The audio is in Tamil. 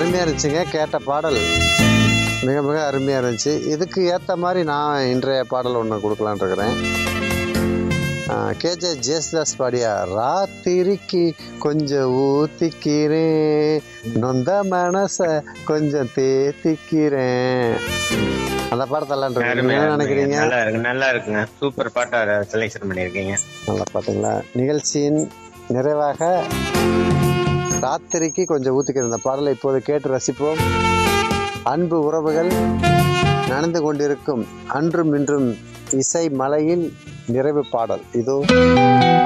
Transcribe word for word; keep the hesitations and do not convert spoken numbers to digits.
அருமையாக இருந்துச்சுங்க. கேட்ட பாடல் மிக மிக அருமையாக இருந்துச்சு. இதுக்கு ஏற்ற மாதிரி நான் இன்றைய பாடல் ஒன்று கொடுக்கலான் இருக்கிறேன். கேஜே ஜேசுதாஸ் பாடியா ராத்திரிக்கு கொஞ்சம் ஊத்திக்கிறேன், நொந்த மனச கொஞ்சம் தேத்திக்கிறேன். அந்த பாடத்தெல்லாம் நினைக்கிறீங்க? நல்லா இருக்கு, நல்லா இருக்குங்க. சூப்பர் பாட்டா செலக்ஷன் பண்ணியிருக்கீங்க. நல்லா பாட்டுங்களா? நிகழ்ச்சியின் நிறைவாக ராத்திரிக்கு கொஞ்சம் ஊத்திக்கிற இந்த பாடலை இப்போது கேட்டு ரசிப்போம். அன்பு உறவுகள், நடந்து கொண்டிருக்கும் அன்றும் இன்றும் இசை மலையில் நிறைவு பாடல் இதோ.